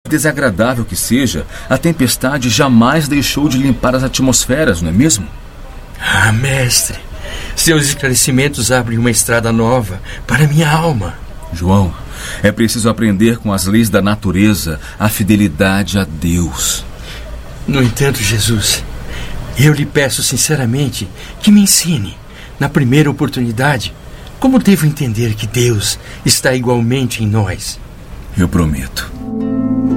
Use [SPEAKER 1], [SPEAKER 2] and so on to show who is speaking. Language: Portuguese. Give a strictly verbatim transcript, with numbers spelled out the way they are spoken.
[SPEAKER 1] Desagradável que seja, a tempestade jamais deixou de limpar as atmosferas, não é mesmo?
[SPEAKER 2] Ah, mestre, seus esclarecimentos abrem uma estrada nova para minha alma.
[SPEAKER 1] João, é preciso aprender com as leis da natureza a fidelidade a Deus.
[SPEAKER 2] No entanto, Jesus, eu lhe peço sinceramente que me ensine, na primeira oportunidade, como devo entender que Deus está igualmente em nós.
[SPEAKER 1] Eu prometo.